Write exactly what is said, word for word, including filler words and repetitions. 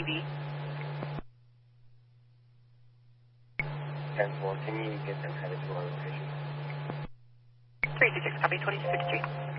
B. ten four, can you get them headed to our location? three two six, copy, twenty-two fifty-three.